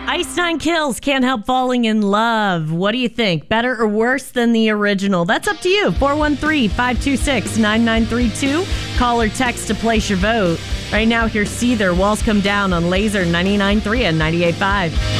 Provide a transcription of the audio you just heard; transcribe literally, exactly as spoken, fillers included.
Ice Nine Kills, Can't Help Falling in Love. What do you think? Better or worse than the original? That's up to you. four one three, five two six, nine nine three two. Call or text to place your vote. Right now, here's Seether. Walls Come Down on Laser ninety-nine point three and ninety-eight point five.